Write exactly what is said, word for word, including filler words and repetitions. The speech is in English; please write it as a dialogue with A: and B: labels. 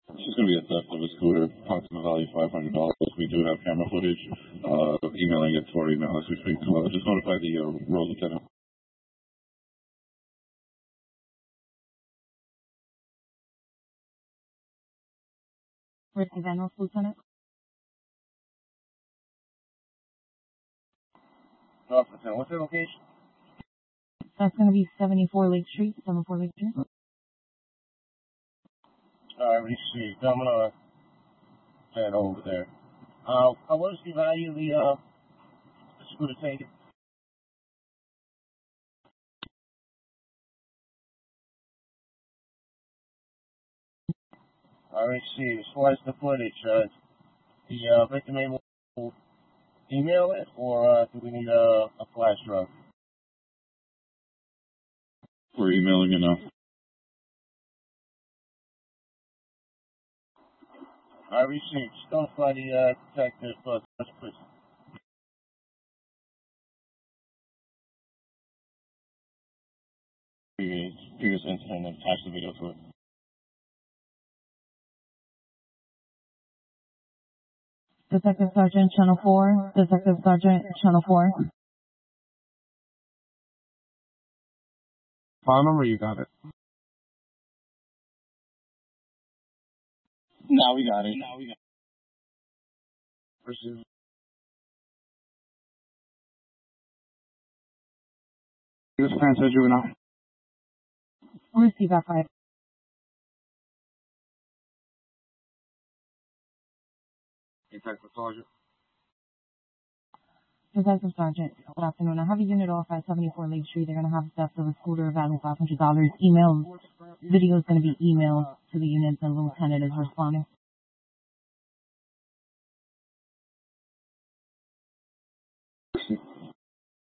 A: It's just going to be a theft of a scooter, approximate value five hundred dollars. We do have camera footage, uh, emailing it to our email as we speak. So uh, just notify the uh, road lieutenant.
B: Receive Animals, Lieutenant.
C: North Lieutenant, what's the location?
B: That's going to be seventy-four Lake Street, seventy-four Lake Street.
C: Alright, received. I'm gonna head over there. Uh, uh, what is the value of the, uh, the scooter taken? I received. As far as the footage, uh, the uh, victim able to email it, or uh, do we need a, a flash drive?
A: We're emailing it now.
C: I received. Just notify the uh, detective, uh, please. Previous, previous incident and attach the video to it.
B: Detective Sergeant, Channel four. Detective Sergeant, Channel four.
C: File number, you got it.
D: Now we got it. Now we got it.
C: Versus
D: This plan said juvenile.
B: Receive F I.
C: Detective Sergeant.
B: Detective Sergeant, good afternoon. I have a unit off at seventy-four Lake Street. They're going to have theft of a scooter valued five hundred dollars. Email, video is going to be emailed to the unit. The lieutenant is responding.